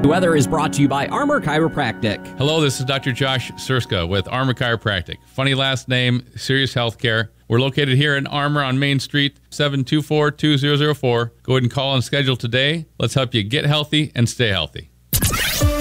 The weather is brought to you by Armor Chiropractic. Hello, this is Dr. Josh Surska with Armor Chiropractic. Funny last name, Serious Healthcare. We're located here in Armor on Main Street, 724-2004. Go ahead and call and schedule today. Let's help you get healthy and stay healthy.